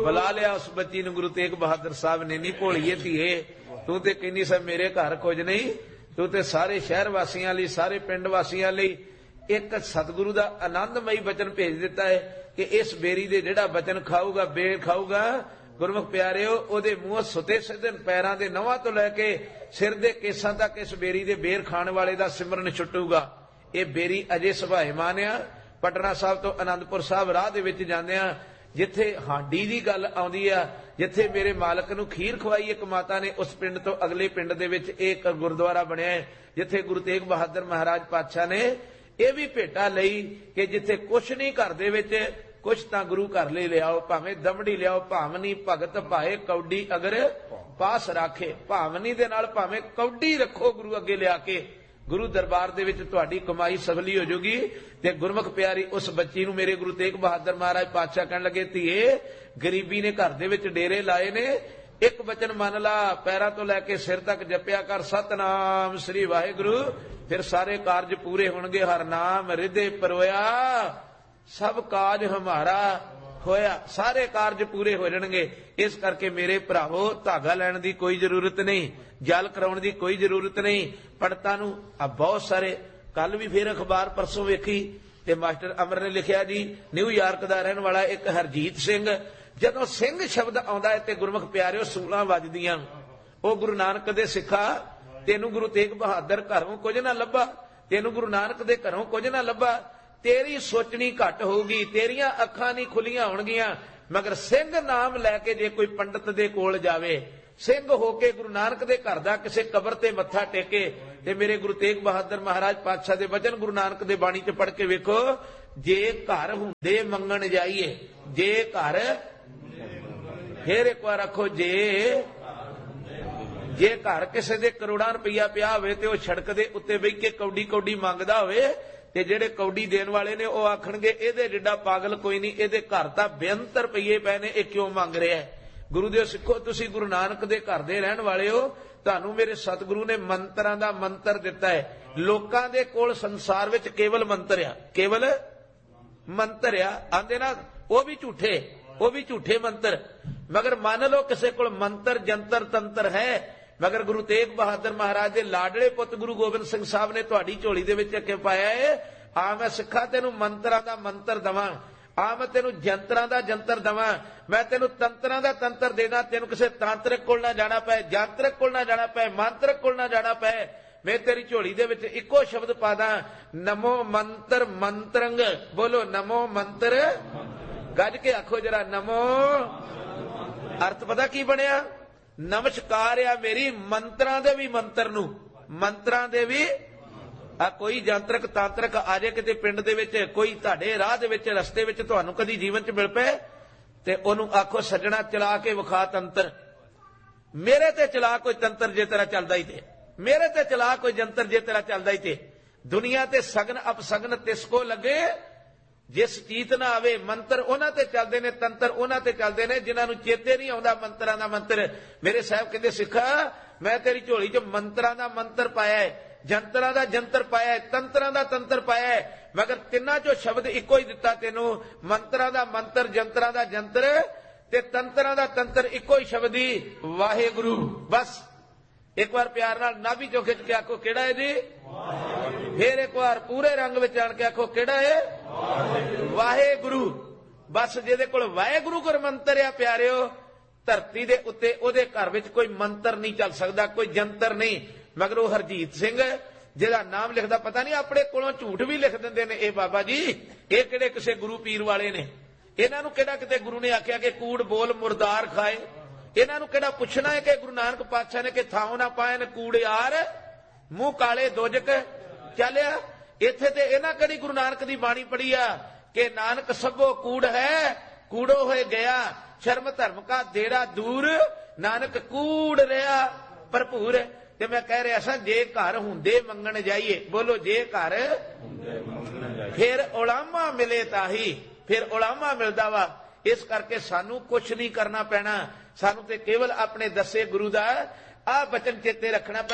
बुला लिया उस बच्ची ने। गुरु तेग बहादुर साहब ने, नहीं भोलीए धीए, तू ते कहनी सा मेरे घर कुछ नहीं, तू ते सारे शहर वासियों लई, सारे पिंड वासियों लई एक सतगुरु दा आनंदमई वचन भेज दिता है कि इस बेरी दे जिहड़ा वचन खाऊगा, बेर खाऊगा, गुरमुख प्यारिओ, ओदे मूंह सुते सिद्धे पैरां दे नौहां तो लैके सिर दे केसां तक इस बेरी दे बेर खाण वाले दा सिमरन छुटूगा। ये बेरी अजे सुभाएमान आ। पटना साहब तो आनंदपुर साहब राह दे विच जांदिआं जिथे हांडी दी गल आउंदी आ, जिथे मेरे मालक नूं खीर खवाई एक माता ने, उस पिंड तो अगले पिंड दे विच एक गुरुद्वारा बनिआ है जिथे गुरु तेग बहादुर महाराज पातशाह ने ਇਹ ਵੀ ਭੇਟਾ ਲਈ ਕਿ ਜਿੱਥੇ ਕੁਛ ਨਹੀਂ ਘਰ ਦੇ ਵਿੱਚ, ਕੁਛ ਤਾਂ ਗੁਰੂ ਘਰ ਲਈ ਲਿਆਓ, ਭਾਵੇਂ ਦਮੜੀ ਲਿਆਓ, ਭਾਵਨੀ ਭਗਤ ਭਾਏ ਕੌਡੀ ਅਗਰ ਪਾਸ ਰਾਖੇ। ਭਾਵਨੀ ਦੇ ਨਾਲ ਭਾਵੇਂ ਕੌਡੀ ਰੱਖੋ ਗੁਰੂ ਅੱਗੇ ਲਿਆ ਕੇ, ਗੁਰੂ ਦਰਬਾਰ ਦੇ ਵਿੱਚ ਤੁਹਾਡੀ ਕਮਾਈ ਸਫਲੀ ਹੋ ਜੂਗੀ। ਤੇ ਗੁਰਮੁਖ ਪਿਆਰੀ ਉਸ ਬੱਚੀ ਨੂੰ ਮੇਰੇ ਗੁਰੂ ਤੇਗ ਬਹਾਦਰ ਮਹਾਰਾਜ ਪਾਤਸ਼ਾਹ ਕਹਿਣ ਲੱਗੇ, ਧੀਏ ਗਰੀਬੀ ਨੇ ਘਰ ਦੇ ਵਿੱਚ ਡੇਰੇ ਲਾਏ ਨੇ, ਇੱਕ ਬਚਨ ਮੰਨ ਲਾ, ਪੈਰਾਂ ਤੋਂ ਲੈ ਕੇ ਸਿਰ ਤੱਕ ਜਪਿਆ ਕਰ ਸਤਨਾਮ ਸ੍ਰੀ ਵਾਹਿਗੁਰੂ, फिर सारे कारज पूरे होणगे। हर नाम हृदय परोया, सब काज हमारा होया। सारे कारज पूरे हो जाणगे। इस करके मेरे भरावो धागा लैण दी कोई जरूरत नहीं, जल कराउण दी कोई जरूरत नहीं। पंडितां नूं बहुत सारे, कल भी फिर अखबार परसों वेखी ते मास्टर अमर ने लिखिया जी, न्यूयॉर्क दा रहण वाला एक हरजीत सिंह, जदों सिंह शब्द आउंदा है ते गुरमुख प्यारिओ सूलां वजदियां। ओ गुरु नानक दे सिखा, तेनू गुरु तेग बहादुर घरों कुछ ना लभा, तेनू गुरु नानक दे घरों कुछ ना लभा, तेरी सोचनी घट होगी, तेरियां अखां नहीं खुलियां होणगियां। मगर सिंह नाम लैके जे कोई पंडित दे कोल जावे, सिंह होके गुरु नानक दे घर दा किसे कबर ते मत्था टेके, ते मेरे गुरु तेग बहादुर महाराज पातशाह दे वचन गुरु नानक दे बाणी च पढ़ के वेखो, जे घर हुंदे मंगण जाइए, जे घर, फिर एक बार आखो, जे घर किसी दे करोड़ां रुपया पिया होवे ते ओह सड़क दे उत्ते बह के कौडी कौडी मंगदा होवे, ते जेड़े कौडी देण वाले ने ओह आखणगे इहदे जिड्डा पागल कोई नहीं, इहदे घर तां बेअंत रुपये पए ने, इह क्यों मंग रिहा है। गुरु दे सिखो, तुसीं गुरु नानक दे घर दे रहण वाले हो, तुहानूं मेरे सतगुरु ने मंत्रां दा मंत्र दिता है। लोकां दे कोल संसार विच केवल मंत्र आ, केवल मंत्र आ, आंदे ना ओह भी झूठे, ओह भी झूठे मंत्र। मगर मान लो किसी कोल मंत्र जंतर तंत्र है, मगर गुरु तेग बहादुर महाराज दे लाडले पुत गुरु गोबिंद सिंह साहब ने तुहाडी झोली दे विच के पाया है, आ मैं सिखा तेनू मंत्रां दा मंत्र दवां, आ मैं तेनू जंतरां दा जंतर दवां, मैं तेनू तंत्रां दा तंत्र देना, तेनू किसी तांत्रिक कोल ना जाना पए, जांत्रिक कोल ना जाना पए, मांत्रिक कोल ना जाना पए। मैं तेरी झोली दे विच इक्को शब्द पा दा, नमो मंत्र मंत्रंग। बोलो नमो मंत्र, गज के आखो जरा नमो। अर्थ पता की बनिया? नमस्कार आ मेरी मंत्रां दे भी मंत्र नूं, मंत्रां दे भी। आ कोई जंत्रक तांत्रक आ जाए किते पिंड दे विच, कोई तुहाडे राह दे विच रस्ते विच तुहानूं कदी जीवन च मिल पए, ते ओनूं आखो सज्जणा चला के विखा तंत्र, मेरे ते चला कोई तंत्र जे तेरा चलदा ही ते, मेरे ते चला कोई जंतर जे तेरा चलदा ही ते। दुनिया ते सगन अपसगन तिसको लगे, जिस चीत ना आवे। मंत्र उन्हां ते चलदे ने, तंत्र उन्हां ते चलदे ने जिन्हां नूं चेते नहीं आउंदा मंत्रां दा मंत्र। मेरे साहब कहंदे सिखा, मैं तेरी झोली च मंत्रां दा मंत्र पाया है, जंतरां दा जंतर पाया है, तंत्रां दा तंत्र पाया है, मगर तिन्हां चों शब्द इक्को ही दिता तैनूं, मंत्रां दा मंत्र, जंतरां दा जंतर ते तंत्रां दा तंत्र इक्को ही शब्द ही वाहेगुरु। बस एक बार प्यार नाल नाभि चों खिच के आखो किहड़ा है जी, फिर एक बार पूरे रंग विच आण के आखो किहड़ा है, वाहेगुरु। बस जिहदे कोल वाहेगुरु गुर मंत्र आ प्यारिओ, धरती दे उत्ते ओहदे घर विच कोई मंत्र नहीं चल सकदा, कोई जंतर नहीं। मगर वो हरजीत सिंह जिहदा नाम लिखदा, पता नहीं अपने कोलों झूठ भी लिख दिंदे ने, ए बाबा जी ये किहड़े किसे गुरु पीर वाले ने, इन्हां नूं किहड़ा किते गुरु ने आख्या कि कूड़ बोल मुर्दार खाए, इन्हां नूं किहड़ा पुछना है कि गुरु नानक पातशाह ने कि थां ना पाए ने कूड़ यार मूंह काले दोजक चलिया। इत्थे ते इन्हां किहड़ी गुरु नानक दी बाणी पढ़ी आ कि नानक सभो कूड़ है, कूड़ो होए गया, शर्म धर्म का देड़ा दूर, नानक कूड़ रहा भरपूर। ते मैं कह रहा सा, जे घर हुंदे मंगण जाइए, बोलो जे घर फिर उलामा मिले ताही, फिर उलामा मिलदा वा। इस करके सानू कुछ नहीं करना पैना, सानू ते केवल अपने दसे गुरु दा आ बचन चेते रखना।